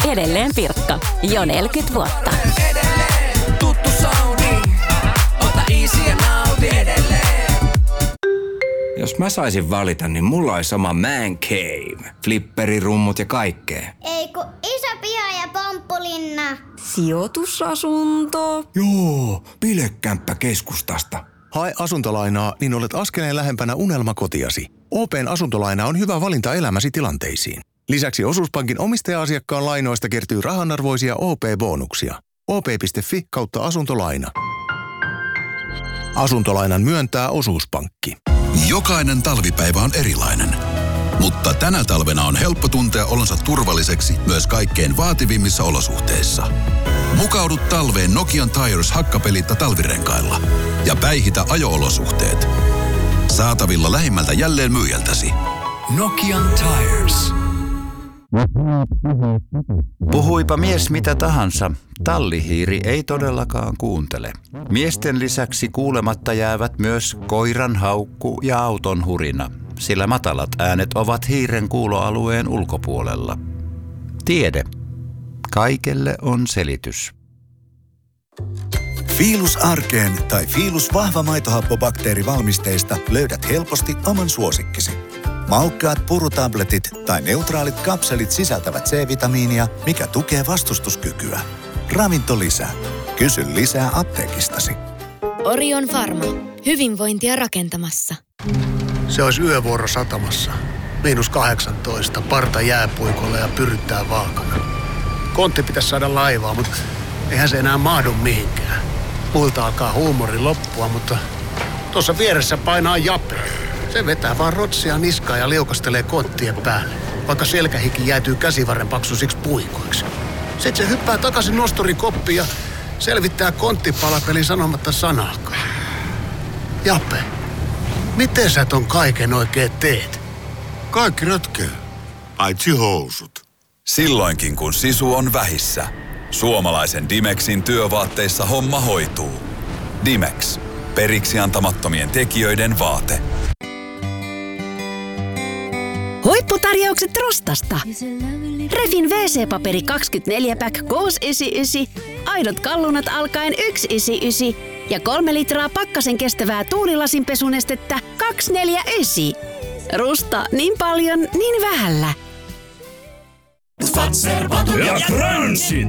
Edelleen Pirkka. Jo 40 vuotta. Edelleen tuttu soundi. Ota easy ja nauti edelleen. Jos mä saisin valita, niin mulla olisi oma man cave. Flipperi, rummut ja kaikkea. Ei kun iso piha ja pomppulinna. Sijoitusasunto. Joo, bilekämppä keskustasta. Hae asuntolainaa, niin olet askeleen lähempänä unelmakotiasi. OP:n asuntolaina on hyvä valinta elämäsi tilanteisiin. Lisäksi Osuuspankin omistaja-asiakkaan lainoista kertyy rahanarvoisia OP-bonuksia. op.fi/asuntolaina. Asuntolainan myöntää Osuuspankki. Jokainen talvipäivä on erilainen. Mutta tänä talvena on helppo tuntea olonsa turvalliseksi myös kaikkein vaativimmissa olosuhteissa. Mukaudu talveen Nokian Tires hakkapelitta talvirenkailla ja päihitä ajo-olosuhteet. Saatavilla lähimmältä jälleen myyjältäsi. Nokian Tires. Puhuipa mies mitä tahansa, tallihiiri ei todellakaan kuuntele. Miesten lisäksi kuulematta jäävät myös koiran haukku ja auton hurina, sillä matalat äänet ovat hiiren kuuloalueen ulkopuolella. Tiede. Kaikelle on selitys. Fiilus Arkeen tai Fiilus vahva maitohappobakteerivalmisteista löydät helposti oman suosikkisi. Maukkaat purutabletit tai neutraalit kapselit sisältävät C-vitamiinia, mikä tukee vastustuskykyä. Ravinto lisää. Kysy lisää apteekistasi. Orion Pharma. Hyvinvointia rakentamassa. Se olisi yövuoro satamassa. -18, parta jääpuikolla ja pyryttää vaakana. Kontti pitäisi saada laivaa, mutta eihän se enää mahdu mihinkään. Muilta alkaa huumori loppua, mutta tuossa vieressä painaa Jape. Se vetää vaan rotsia niskaa ja liukastelee konttien päälle, vaikka selkähiki jäätyy käsivarren paksuisiksi puikoiksi. Sitten se hyppää takaisin nosturin koppiin ja selvittää konttipalapelin sanomatta sanaakaan. Jape, miten sä ton kaiken oikein teet? Kaikki rötkee, paitsi housut. Silloinkin kun sisu on vähissä, suomalaisen Dimexin työvaatteissa homma hoituu. Dimex. Periksi antamattomien tekijöiden vaate. Huipputarjoukset Rostasta. Refin WC-paperi 24-pack Koos 99, aidot kallunat alkaen 199 ja 3 litraa pakkasen kestävää tuulilasinpesunestettä 249. Rusta niin paljon, niin vähällä. Ja Transit.